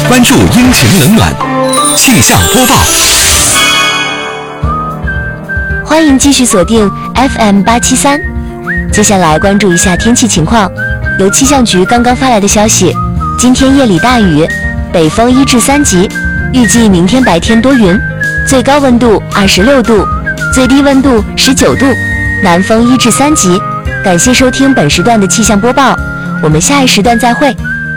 关注阴晴冷暖气象播报。 欢迎继续锁定 FM873。接下来关注一下天气情况。由气象局刚刚发来的消息，今天夜里大雨，北风1至3级，预计明天白天多云，最高温度26度，最低温度19度，南风1至3级。感谢收听本时段的气象播报，我们下一时段再会。